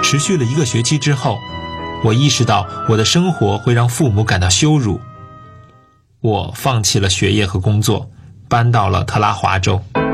持续了1个学期之后，我意识到我的生活会让父母感到羞辱。我放弃了学业和工作，搬到了特拉华州。